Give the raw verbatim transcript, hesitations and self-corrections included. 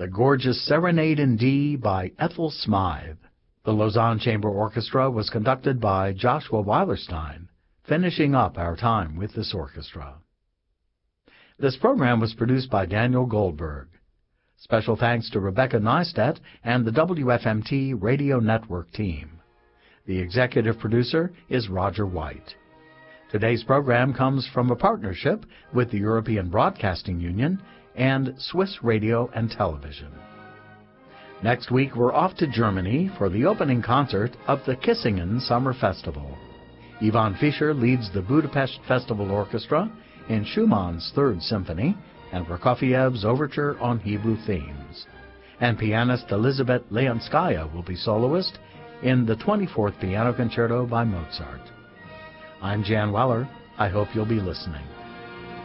The gorgeous Serenade in D by Ethel Smythe. The Lausanne Chamber Orchestra was conducted by Joshua Weilerstein, finishing up our time with this orchestra. This program was produced by Daniel Goldberg. Special thanks to Rebecca Neistat and the W F M T Radio Network team. The executive producer is Roger White. Today's program comes from a partnership with the European Broadcasting Union and Swiss Radio and Television. Next week, we're off to Germany for the opening concert of the Kissingen Summer Festival. Ivan Fischer leads the Budapest Festival Orchestra in Schumann's Third Symphony and Prokofiev's Overture on Hebrew themes. And pianist Elizabeth Leonskaya will be soloist in the twenty-fourth Piano Concerto by Mozart. I'm Jan Weller. I hope you'll be listening.